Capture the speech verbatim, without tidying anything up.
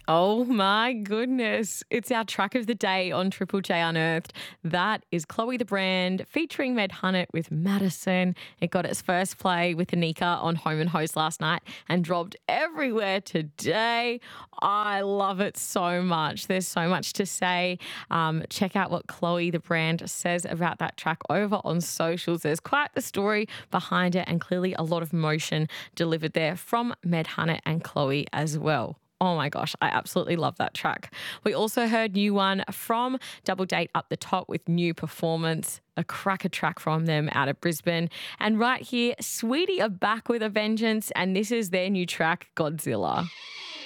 Oh my goodness. It's our track of the day on Triple J Unearthed. That is Chloe the Brand featuring Med Hunnett with Madison. It got its first play with Anika on Home and Host last night and dropped everywhere today. I love it so much. There's so much to say. Um, check out what Chloe the Brand says about that track over on socials. There's quite the story behind it and clearly a lot of emotion delivered there from Med Hunnett and Chloe as well. Oh my gosh, I absolutely love that track. We also heard new one from Double Date Up the Top with New Performance, a cracker track from them out of Brisbane. And right here, Sweetie are back with a vengeance, and this is their new track, Godzilla.